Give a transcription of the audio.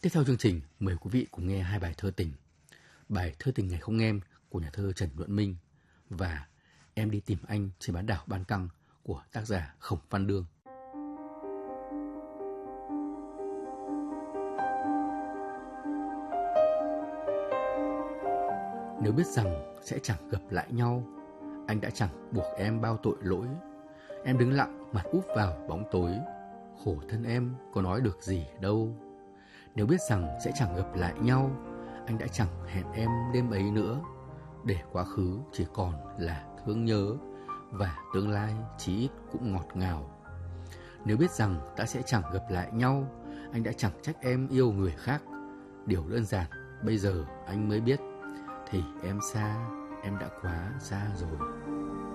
Tiếp theo chương trình, mời quý vị cùng nghe hai bài thơ tình. Bài thơ tình Ngày không em của nhà thơ Trần Luận Minh và Em đi tìm anh trên bán đảo Ban Căng của tác giả Khổng Văn Đương. Nếu biết rằng sẽ chẳng gặp lại nhau, anh đã chẳng buộc em bao tội lỗi. Em đứng lặng mặt úp vào bóng tối, khổ thân em có nói được gì đâu. Nếu biết rằng sẽ chẳng gặp lại nhau, anh đã chẳng hẹn em đêm ấy nữa. Để quá khứ chỉ còn là thương nhớ, và tương lai chí ít cũng ngọt ngào. Nếu biết rằng ta sẽ chẳng gặp lại nhau, anh đã chẳng trách em yêu người khác. Điều đơn giản bây giờ anh mới biết, thì em xa, em đã quá xa rồi.